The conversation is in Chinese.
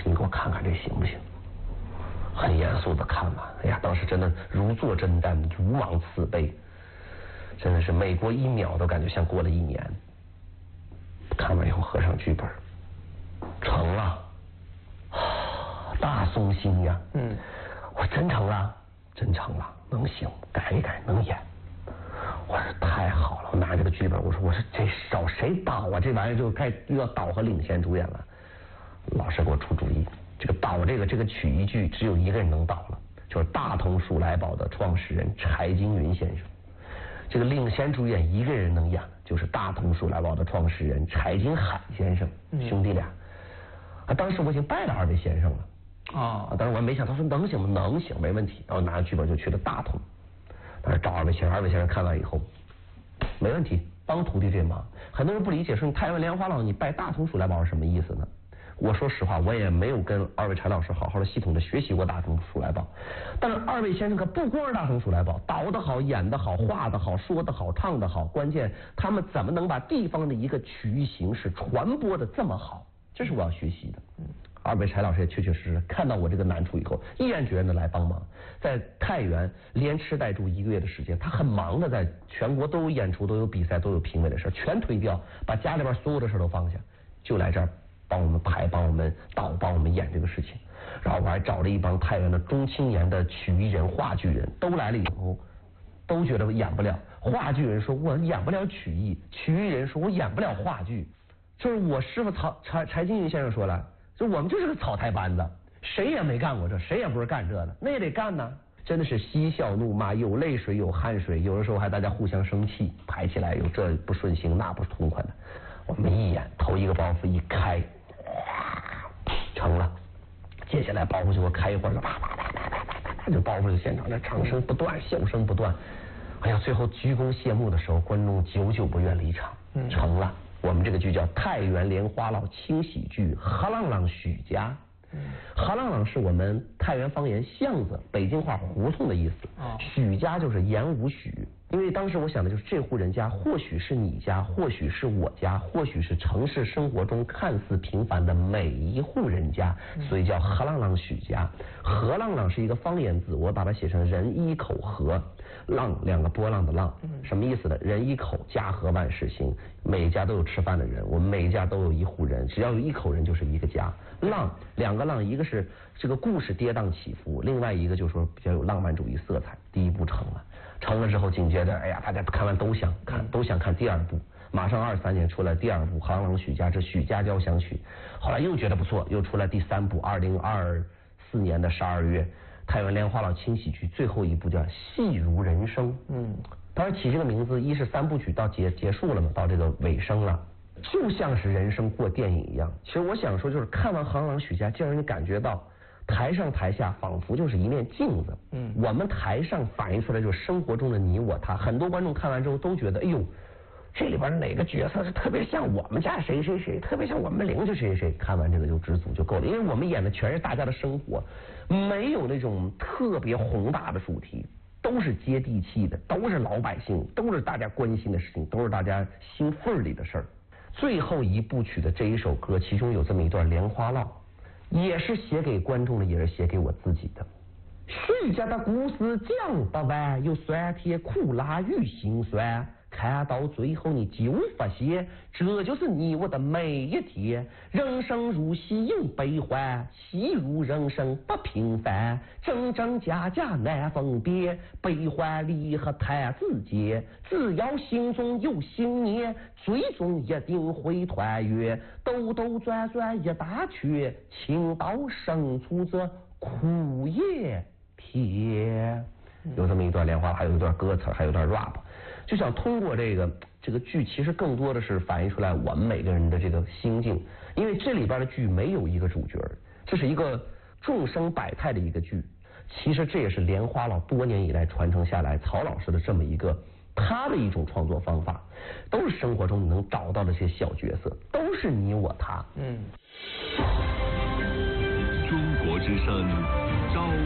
你给我看看这行不行？很严肃的看完，哎呀，当时真的如坐针毡，如芒刺背，真的是每过1秒都感觉像过了1年。看完以后合上剧本，成了，大松心呀！我真成了，真成了，能行，改一改，能演。我说太好了，我拿这个剧本，我说这找谁导啊？这玩意儿就又要导和领衔主演了。老师给我出主意，这个导这个曲艺剧只有一个人能导了，就是大同鼠来宝的创始人柴金云先生。这个领衔主演一个人能演，就是大同鼠来宝的创始人柴金海先生，兄弟俩。当时我已经拜了2位先生了当时我没想，他说能行吗？能行，没问题。然后拿着剧本就去了大同，但是找2位先生，2位先生看完以后，没问题，帮徒弟这忙。很多人不理解，说你太原莲花老，你拜大同鼠来宝是什么意思呢？我说实话，我也没有跟2位柴老师好好的系统的学习过大同鼠来宝，但是2位先生可不光是大同鼠来宝，导得好，演得好，画得好，说得好，唱得好，关键他们怎么能把地方的一个曲艺形式传播的这么好，这是我要学习的。2位柴老师也确确实实看到我这个难处以后，毅然决然的来帮忙，在太原连吃带住1个月的时间，他很忙的，在全国都有演出，都有比赛，都有评委的事全推掉，把家里边所有的事都放下，就来这儿帮我们排，帮我们导，帮我们演这个事情。然后我还找了一帮太原的中青年的曲艺人、话剧人，都来了以后，都觉得我演不了。话剧人说我演不了曲艺，曲艺人说我演不了话剧。就是我师傅柴金云先生说了，就我们就是个草台班子，谁也没干过这，谁也不是干这的，那也得干呢。真的是嬉笑怒骂，有泪水有汗水，有的时候还大家互相生气，排起来有这不顺心那不痛快的。我们一演，头一个包袱一开，成了。接下来包袱就给我开一会儿，啪啪啪啪啪啪啪，就包袱就现场，这掌声不断，笑声不断。哎呀，最后鞠躬谢幕的时候，观众久久不愿离场。成了。我们这个剧叫太原莲花老轻喜剧，何浪浪许家。何浪浪是我们太原方言巷子，北京话胡同的意思。许家就是言无许。因为当时我想的就是这户人家或许是你家，或许是我家，或许是城市生活中看似平凡的每一户人家，所以叫何浪浪许家。何浪浪是一个方言字，我把它写成人一口何，浪2个波浪的浪，什么意思呢？人一口，家和万事兴，每家都有吃饭的人，我们每一家都有1户人，只要有1口人就是一个家。浪2个浪，一个是这个故事跌宕起伏，另外一个就是说比较有浪漫主义色彩。第1部成了。成了之后，紧接着，哎呀，大家看完都想看第2部。马上23年出来第2部《何浪浪许家之许家交响曲》，后来又觉得不错，又出来第3部。2024年的12月，太原莲花老轻喜剧最后一部叫《戏如人生》。当然起这个名字，一是3部曲到结束了嘛，到这个尾声了，就像是人生过电影一样。其实我想说，就是看完《何浪浪许家》，就让你感觉到。台上台下仿佛就是一面镜子，我们台上反映出来就是生活中的你我他。很多观众看完之后都觉得，哎呦，这里边哪个角色是特别像我们家谁谁谁，特别像我们邻居谁谁。看完这个就知足就够了，因为我们演的全是大家的生活，没有那种特别宏大的主题，都是接地气的，都是老百姓，都是大家关心的事情，都是大家心缝里的事儿。最后1部曲的这一首歌，其中有这么一段莲花落。也是写给观众的，也是写给我自己的。许家的故事讲不完，有酸甜苦辣与辛酸，看到最后你就发现，这就是你我的每一天。人生如戏有悲欢，戏如人生不平凡，真真假假难分别，悲欢离合太自见。只要心中有信念，最终一定会团圆。兜兜转转一大圈，情到深处这苦也甜。有这么一段莲花，还有一段歌词，还有一段 rap， 就想通过这个剧，其实更多的是反映出来我们每个人的这个心境。因为这里边的剧没有一个主角，这是一个众生百态的一个剧。其实这也是莲花老多年以来传承下来曹老师的这么一个他的一种创作方法，都是生活中你能找到的这些小角色，都是你我他。 中国之声。